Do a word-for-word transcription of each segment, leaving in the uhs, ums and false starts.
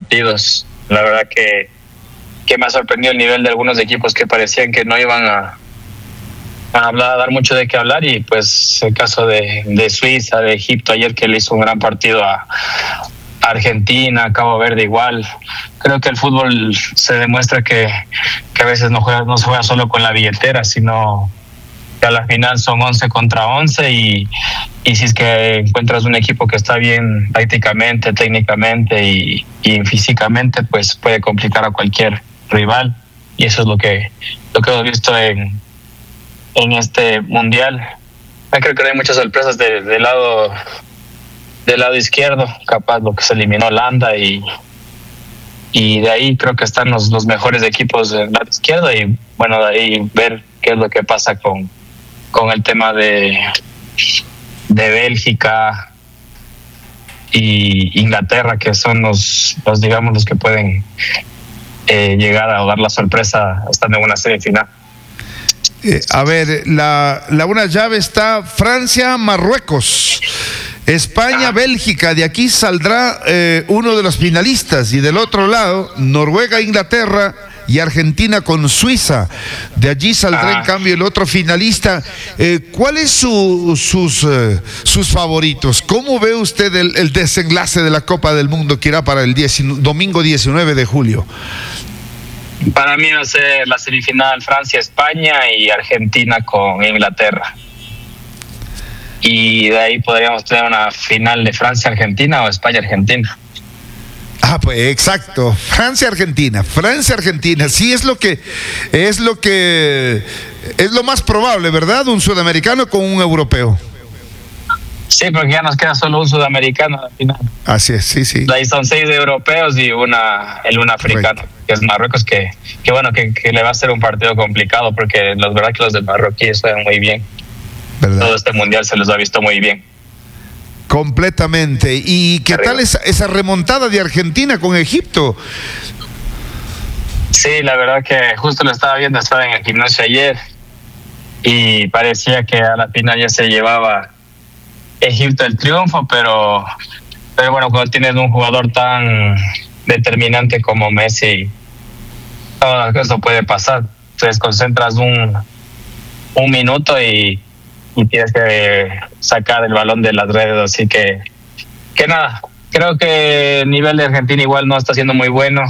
partidos. La verdad que, que me ha sorprendido el nivel de algunos equipos que parecían que no iban a, a hablar, a dar mucho de qué hablar, y pues el caso de, de Suiza, de Egipto ayer, que le hizo un gran partido a Argentina, Cabo Verde igual. Creo que el fútbol se demuestra que, que a veces no juega, no se juega solo con la billetera, sino que a la final son once contra once, y, y si es que encuentras un equipo que está bien tácticamente, técnicamente y, y físicamente, pues puede complicar a cualquier rival, y eso es lo que lo que hemos visto en, en este mundial. Yo creo que hay muchas sorpresas de, del lado del lado izquierdo, capaz lo que se eliminó Holanda, y y de ahí creo que están los, los mejores equipos del lado izquierdo, y bueno, de ahí ver qué es lo que pasa con con el tema de de Bélgica y Inglaterra, que son los, los digamos los que pueden eh, llegar a dar la sorpresa estando en una serie final. Eh, a ver, la, la una llave está Francia, Marruecos, España, Bélgica. De aquí saldrá eh, uno de los finalistas, y del otro lado Noruega, Inglaterra y Argentina con Suiza. De allí saldrá ah. en cambio el otro finalista. Eh, ¿Cuáles su, sus eh, sus favoritos? ¿Cómo ve usted el, el desenlace de la Copa del Mundo que irá para el diez, domingo diecinueve de julio? Para mí va a ser la semifinal Francia-España y Argentina con Inglaterra. Y de ahí podríamos tener una final de Francia-Argentina o España-Argentina. Ah, pues exacto, Francia-Argentina, Francia-Argentina, sí es lo que es lo que es lo más probable, ¿verdad? Un sudamericano con un europeo. Sí, porque ya nos queda solo un sudamericano al final. Así es, sí, sí. Ahí son seis europeos y una el un africano, correcto, que es Marruecos, que, que bueno, que, que le va a ser un partido complicado, porque la verdad que los de marroquíes juegan muy bien. ¿Verdad? Todo este mundial se los ha visto muy bien. Completamente. ¿Y qué Arriba. tal esa, esa remontada de Argentina con Egipto? Sí, la verdad que justo lo estaba viendo, estaba en el gimnasio ayer, y parecía que a la final ya se llevaba Egipto el triunfo, pero pero bueno, cuando tienes un jugador tan determinante como Messi, todo eso puede pasar. Te desconcentras un, un minuto y y tienes que sacar el balón de las redes, así que que nada, creo que el nivel de Argentina igual no está siendo muy bueno,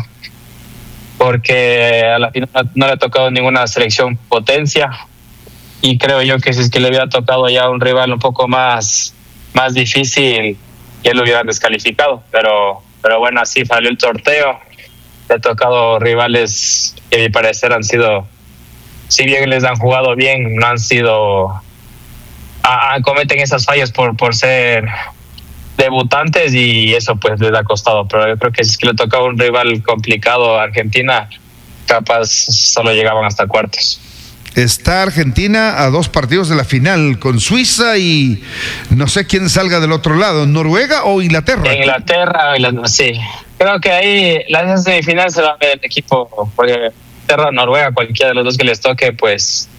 porque a la final no le ha tocado ninguna selección potencia, y creo yo que si es que le hubiera tocado ya un rival un poco más más difícil, ya lo hubieran descalificado, pero pero bueno, así salió el sorteo. Le ha tocado rivales que a mi parecer han sido, si bien les han jugado bien, no han sido Ah, cometen esas fallas por por ser debutantes, y eso pues les ha costado. Pero yo creo que si es que le tocaba un rival complicado a Argentina, capaz solo llegaban hasta cuartos. Está Argentina a dos partidos de la final con Suiza, y no sé quién salga del otro lado, Noruega o Inglaterra. Inglaterra, sí. Creo que ahí la semifinal se va a ver el equipo, porque Inglaterra o Noruega, cualquiera de los dos que les toque, pues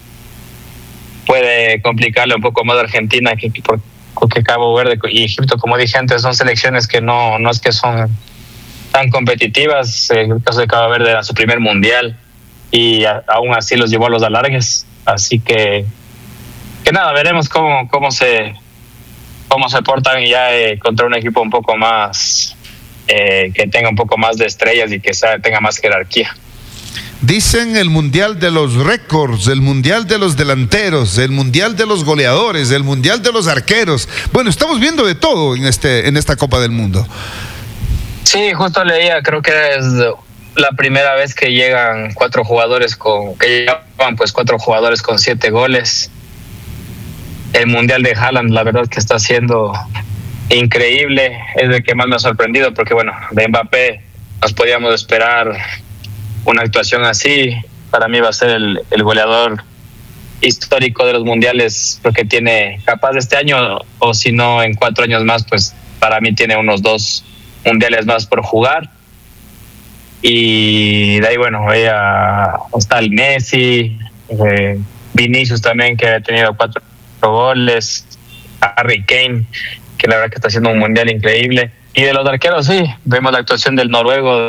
puede complicarle un poco más a Argentina, que porque Cabo Verde y Egipto, como dije antes, son selecciones que no no es que son tan competitivas. En el caso de Cabo Verde era su primer mundial, y a, aún así los llevó a los alargues, así que que nada, veremos cómo cómo se cómo se portan ya eh, contra un equipo un poco más eh, que tenga un poco más de estrellas y que sea, tenga más jerarquía. Dicen el mundial de los récords, el mundial de los delanteros, el mundial de los goleadores, el mundial de los arqueros. Bueno, estamos viendo de todo en este en esta Copa del Mundo. Sí, justo leía, creo que es la primera vez que llegan cuatro jugadores con que llegaban pues cuatro jugadores con siete goles. El mundial de Haaland, la verdad que está siendo increíble, es el que más me ha sorprendido, porque bueno, de Mbappé nos podíamos esperar una actuación así. Para mí va a ser el, el goleador histórico de los mundiales, porque tiene, capaz de este año, o si no en cuatro años más, pues para mí tiene unos dos mundiales más por jugar. Y de ahí, bueno, veía, está el Messi, eh, Vinicius también, que ha tenido cuatro goles, Harry Kane, que la verdad que está haciendo un mundial increíble. Y de los arqueros, sí, vemos la actuación del noruego